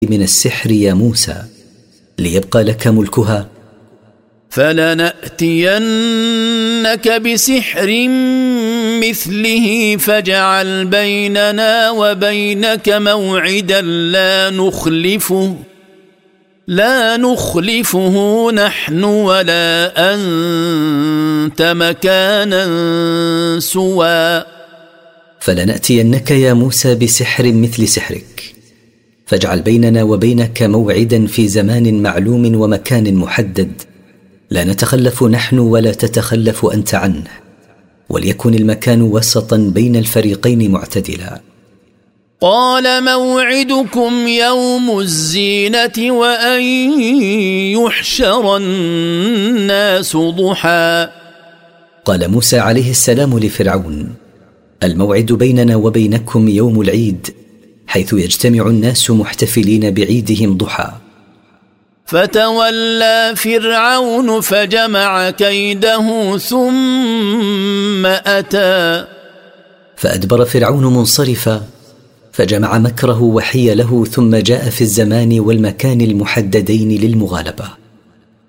من السحر يا موسى ليبقى لك ملكها؟ فلنأتينك بسحر مثله فاجعل بيننا وبينك موعدا لا نخلفه نحن ولا أنت مكانا سوى. فلنأتينك يا موسى بسحر مثل سحرك فاجعل بيننا وبينك موعدا في زمان معلوم ومكان محدد لا نتخلف نحن ولا تتخلف أنت عنه، وليكن المكان وسطا بين الفريقين معتدلا. قال موعدكم يوم الزينة وأن يحشر الناس ضحى. قال موسى عليه السلام لفرعون: الموعد بيننا وبينكم يوم العيد حيث يجتمع الناس محتفلين بعيدهم ضحى. فتولى فرعون فجمع كيده ثم أتى. فأدبر فرعون منصرفا فجمع مكره وحيله ثم جاء في الزمان والمكان المحددين للمغالبة.